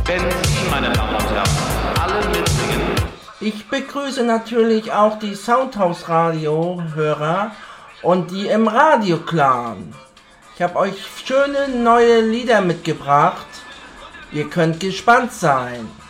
Benzin, meine Damen und Herren. Alle mitsingen. Ich begrüße natürlich auch die Soundhouse-Radio-Hörer und die im Radio-Clan. Ich habe euch schöne neue Lieder mitgebracht. Ihr könnt gespannt sein.